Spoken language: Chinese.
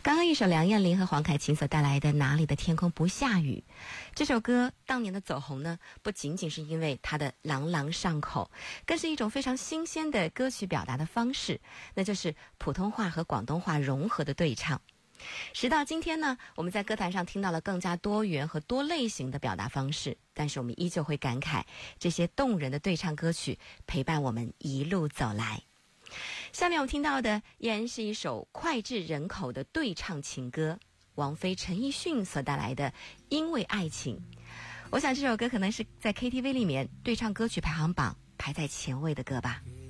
刚刚一首梁艳玲和黄凯芹所带来的《哪里的天空不下雨》，这首歌当年的走红呢，不仅仅是因为它的朗朗上口，更是一种非常新鲜的歌曲表达的方式，那就是普通话和广东话融合的对唱。时到今天呢，我们在歌坛上听到了更加多元和多类型的表达方式，但是我们依旧会感慨这些动人的对唱歌曲陪伴我们一路走来。下面我们听到的依然是一首脍炙人口的对唱情歌，王菲、陈奕迅所带来的《因为爱情》。我想这首歌可能是在 KTV 里面对唱歌曲排行榜排在前位的歌吧。